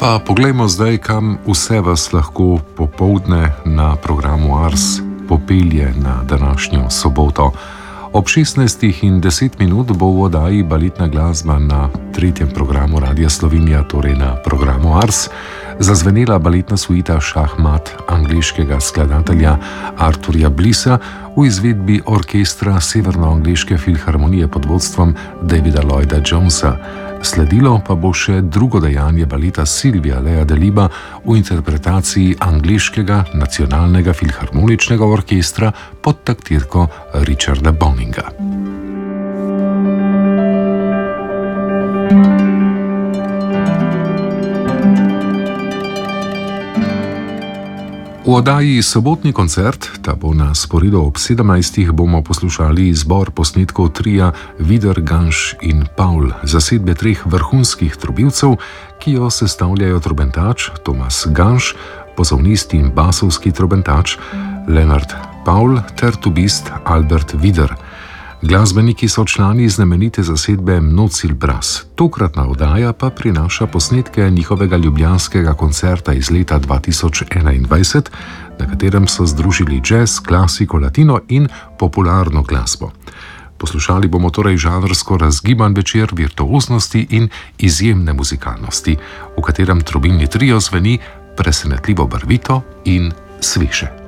Pa poglejmo zdaj, kam vse vas lahko popoldne na programu Ars popelje na današnjo soboto. Ob 16:10 bo v oddaji baletna glasba na tretjem programu Radia Slovenija, torej na programu Ars, zazvenela baletna suita Šahmat angleškega skladatelja Arthurja Blissa v izvedbi orkestra Severnoangleške filharmonije pod vodstvom Davida Lloyda Jonesa. Sledilo pa bo še drugo dejanje baleta Silvija Lea Deliba v interpretaciji angleškega nacionalnega filharmoničnega orkestra pod taktirko Richarda Boninga. V oddaji Sobotni koncert, ta bo na sporedu ob 17. bomo poslušali izbor posnetkov tria Vider, Ganš in Paul, zasedbe treh vrhunskih trubivcev, ki jo sestavljajo trubentač Tomas Ganš, pozavnist in basovski trubentač Leonard Paul ter tubist Albert Vider. Glasbeniki so člani znamenite zasedbe Mnocil Bras. Tokratna oddaja pa prinaša posnetke njihovega ljubljanskega koncerta iz leta 2021, na katerem so združili jazz, klasiko, latino in popularno glasbo. Poslušali bomo torej žanrsko razgiban večer virtuoznosti in izjemne muzikalnosti, v katerem trubilni trio zveni presenetljivo barvito in sveže.